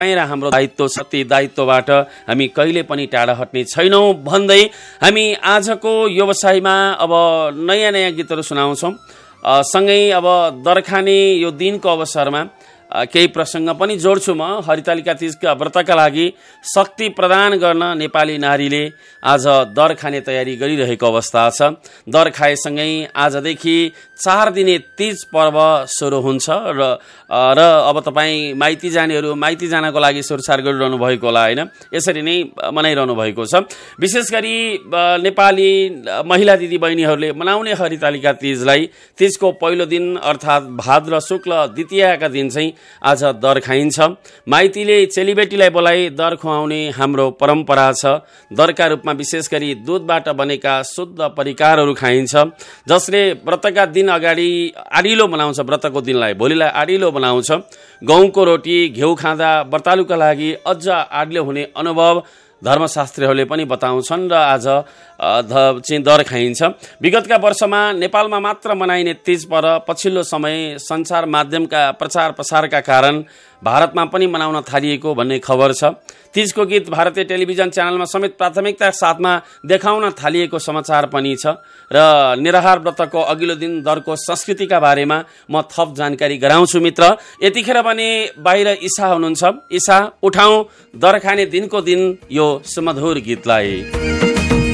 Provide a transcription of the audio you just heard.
र हाम्रो दायित्व छ, ती दायित्वबाट हामी कहिले पनि टाढा हट्ने छैनौँ भन्दै हामी आजको व्यवसायमा अब नयाँ नयाँ गीतहरू सुनाउँछौँ। सँगै अब दरखाने यो दिनको अवसरमा केही प्रसङ्ग पनि जोड्छु म। हरितालिका तीजका व्रतका लागि शक्ति प्रदान गर्न नेपाली नारीले आज दर खाने तयारी गरिरहेको अवस्था छ। दर खाएसँगै आजदेखि 4 दिने तीज पर्व सुरु हुन्छ र अब तपाईँ माइती जानेहरू माइती जानको लागि सुरसार गरिरहनु भएको होला, होइन? यसरी नै मनाइरहनु भएको छ। विशेष गरी नेपाली महिला दिदी बहिनीहरूले मनाउने हरितालिका तीजलाई तीजको पहिलो दिन अर्थात् भाद्र शुक्ल द्वितीयाका दिन चाहिँ आज दर खाइन्छ। माइतीले चेलीबेटीलाई बोलाई दर खुवाउने हाम्रो परम्परा छ। दरका रूपमा विशेष गरी दूधबाट बनेका शुद्ध परिकारहरू खाइन्छ, जसले व्रतका दिन अगाडि आडिलो बनाउँछ। व्रतको दिनलाई भोलिलाई आडिलो बनाउँछ। गहुँको रोटी घिउ खाँदा व्रतालुका लागि अझ आडिलो हुने अनुभव धर्मशास्त्रीहरूले पनि बताउँछन् र आज चाहिँ दर खाइन्छ। विगतका वर्षमा नेपालमा मात्र मनाइने तीज पर्व पछिल्लो समय सञ्चार माध्यमका प्रचार प्रसारका कारण भारतमा पनि मनाउन थालिएको भन्ने खबर छ। तीजको गीत भारतीय टेलिभिजन च्यानलमा समेत प्राथमिकता साथमा देखाउन थालिएको समाचार पनि छ र निराहार व्रतको अघिल्लो दिन दरको संस्कृतिका बारेमा म थप जानकारी गराउँछु मित्र। यतिखेर भने बाहिर ईशा हुनुहुन्छ। ईशा, उठाउँ दर खाने दिनको दिन यो सुमधुर गीतलाई।